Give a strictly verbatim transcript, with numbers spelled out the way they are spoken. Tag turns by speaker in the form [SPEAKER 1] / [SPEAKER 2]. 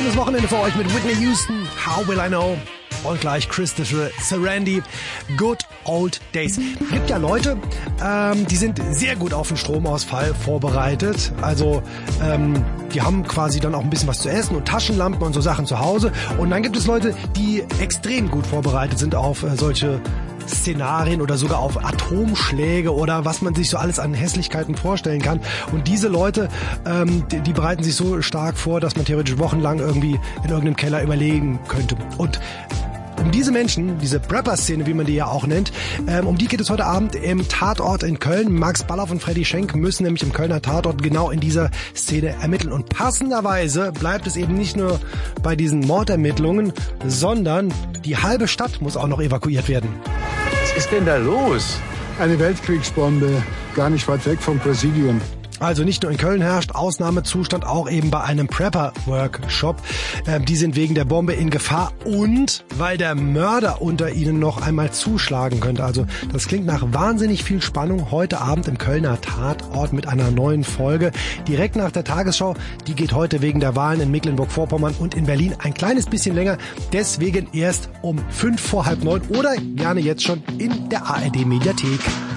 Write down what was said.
[SPEAKER 1] schönes Wochenende für euch mit Whitney Houston, How Will I Know? Und gleich Christopher Sarandi, Good Old Days. Es gibt ja Leute, ähm, die sind sehr gut auf den Stromausfall vorbereitet. Also ähm, die haben quasi dann auch ein bisschen was zu essen und Taschenlampen und so Sachen zu Hause. Und dann gibt es Leute, die extrem gut vorbereitet sind auf äh, solche Szenarien oder sogar auf Atomschläge oder was man sich so alles an Hässlichkeiten vorstellen kann. Und diese Leute, ähm, die, die bereiten sich so stark vor, dass man theoretisch wochenlang irgendwie in irgendeinem Keller überlegen könnte. Und um diese Menschen, diese Prepper-Szene, wie man die ja auch nennt, ähm, um die geht es heute Abend im Tatort in Köln. Max Ballauf und Freddy Schenk müssen nämlich im Kölner Tatort genau in dieser Szene ermitteln. Und passenderweise bleibt es eben nicht nur bei diesen Mordermittlungen, sondern die halbe Stadt muss auch noch evakuiert werden.
[SPEAKER 2] Was ist denn da los?
[SPEAKER 3] Eine Weltkriegsbombe, gar nicht weit weg vom Präsidium.
[SPEAKER 1] Also nicht nur in Köln herrscht Ausnahmezustand, auch eben bei einem Prepper-Workshop. Ähm, die sind wegen der Bombe in Gefahr und weil der Mörder unter ihnen noch einmal zuschlagen könnte. Also das klingt nach wahnsinnig viel Spannung heute Abend im Kölner Tatort mit einer neuen Folge. Direkt nach der Tagesschau, die geht heute wegen der Wahlen in Mecklenburg-Vorpommern und in Berlin ein kleines bisschen länger. Deswegen erst um fünf vor halb neun oder gerne jetzt schon in der A R D-Mediathek.